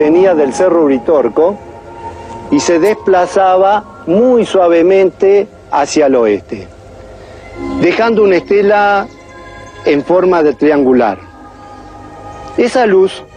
venía del Cerro Uritorco y se desplazaba muy suavemente hacia el oeste, dejando una estela en forma de triangular. Esa luz